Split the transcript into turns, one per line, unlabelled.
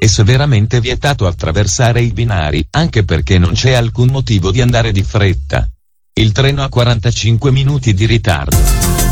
È severamente vietato attraversare i binari, anche perché non c'è alcun motivo di andare di fretta. Il treno ha 45 minuti di ritardo.